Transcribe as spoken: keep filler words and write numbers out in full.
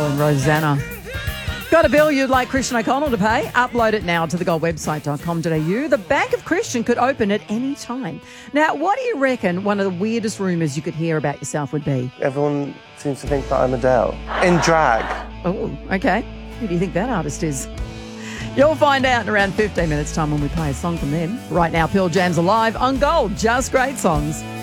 And Rosanna. Got a bill you'd like Christian O'Connell to pay? Upload it now to the gold website dot com dot a u. The Bank of Christian could open at any time. Now, what do you reckon one of the weirdest rumours you could hear about yourself would be? Everyone seems to think that I'm Adele. In drag. Oh, okay. Who do you think that artist is? You'll find out in around fifteen minutes' time when we play a song from them. Right now, Pearl Jam's Alive on Gold. Just great songs.